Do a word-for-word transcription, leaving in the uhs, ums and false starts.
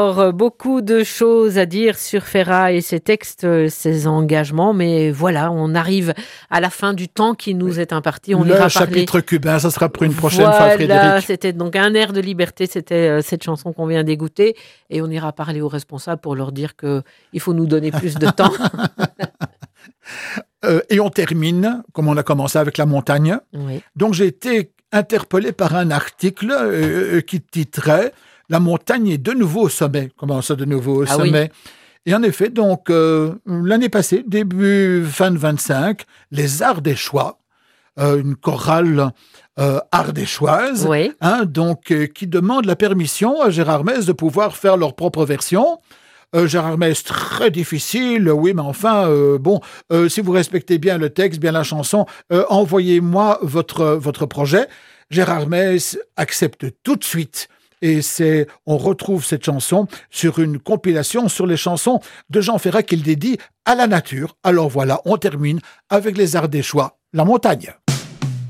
Alors, beaucoup de choses à dire sur Ferrat et ses textes, ses engagements, mais voilà, on arrive à la fin du temps qui nous est imparti. On Le ira chapitre parler... cubain, ça sera pour une prochaine voilà, fois, Frédéric. c'était donc un air de liberté, c'était euh, cette chanson qu'on vient d'écouter, et on ira parler aux responsables pour leur dire que il faut nous donner plus de temps. euh, et on termine, comme on a commencé avec la montagne. Oui. Donc j'ai été interpellé par un article euh, qui titrait « La montagne est de nouveau au sommet ». Comment ça, de nouveau au Ah sommet oui. Et en effet, donc, euh, l'année passée, début, fin de vingt-cinq, les Ardéchois, euh, une chorale euh, ardéchoise, Oui. hein, donc, euh, qui demande la permission à Gérard Mez de pouvoir faire leur propre version. Euh, Gérard Mez, très difficile, oui, mais enfin, euh, bon, euh, si vous respectez bien le texte, bien la chanson, euh, envoyez-moi votre, votre projet. Gérard Mez accepte tout de suite. Et c'est, on retrouve cette chanson sur une compilation sur les chansons de Jean Ferrat qu'il dédie à la nature. Alors voilà, on termine avec les Ardéchois, la montagne.